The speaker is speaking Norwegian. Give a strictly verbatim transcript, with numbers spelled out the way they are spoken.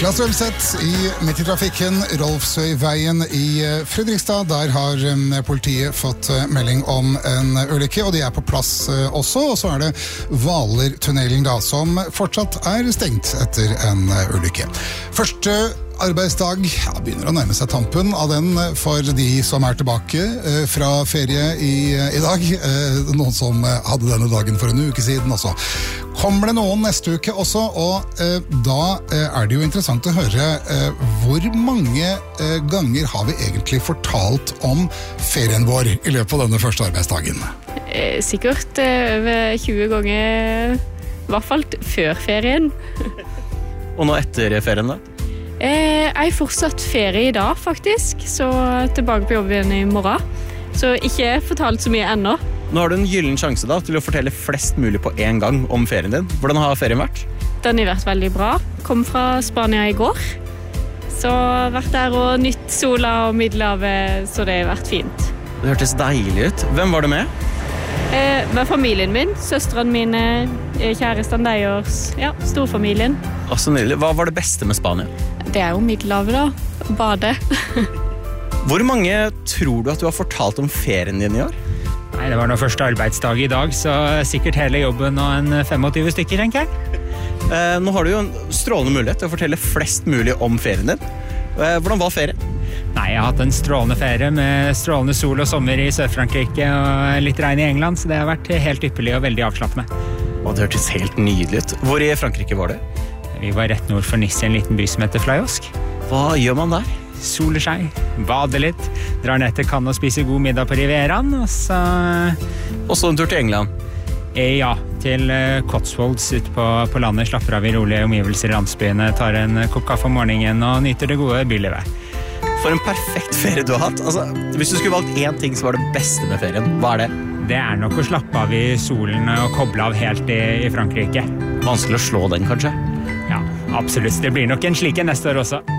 Niklas Rømseth i midt i trafikken, Rolfsøyveien i Fredrikstad. Der har politiet fått melding om en ulykke, og de er på plass også. Og så er det Hvaler-tunnelen da, som fortsatt er stengt etter en ulykke. Første arbeidsdag ja, begynner å nærme seg tampen av den for de som er tilbake eh, fra ferie i, i dag. Eh, noen som hadde denne dagen for en uke siden også. Kommer det noen neste uke også, og eh, da eh, er det jo interessant å høre eh, hvor mange eh, ganger har vi egentlig fortalt om ferien vår i løpet av denne første arbeidsdagen? Eh, sikkert eh, over tjue ganger, i hvert fall før ferien. Og nå etter ferien da? Eh, jeg er fortsatt ferie i dag faktisk, så tilbake på jobb igjen i morgen. Så ikke fortalt så mye ennå. Nå har du en gyllen sjanse da til å fortelle flest mulig på en gang om ferien din. Hvordan har ferien vært? Den har vært veldig bra. Kom fra Spania i går. Så vært der og nytt sola og Middelhavet, så det har vært fint. Det hørtes deilig ut. Hvem var du med? Eh, med familien min, søstrene mine, kjæresten deres, ja, storfamilien. Å, så nydelig. Hva var det beste med Spania? Det er jo Middelhavet da, bade. Hvor mange tror du at du har fortalt om ferien din i år? Nei, det var nå første arbeidsdag i dag, så sikkert hele jobben og en femogtyve stykker, tenker jeg. Eh, nå har du jo en strålende mulighet til å fortelle flest mulig om ferien din. Eh, hvordan var ferien? Nei, jeg har hatt en strålende ferie med strålende sol og sommer i Sør-Frankrike og litt regn i England, så det har vært helt ypperlig og veldig avslappende. Og det hørtes helt nydelig ut. Hvor i Frankrike var det? Vi var rett nord for Nice i en liten by som heter Flyosk. Hva gjør man der? Soler seg, bader litt, drar ned til Cannes og spiser god middag på Rivieraen, og så... Og så en tur til England? Eh, ja, til Cotswolds ute på, på landet, slapper av i rolige omgivelser i landsbyene, tar en kopp kaffe om morgenen og nyter det gode bylivet. For en perfekt ferie du har hatt. Altså, hvis du skulle valgt én ting som var det beste med ferien, hva er det? Det er nok å slappe av i solen og koble av helt i, i Frankrike. Vanskelig å slå den, kanskje? Ja, absolutt. Det blir nok en slik neste år også.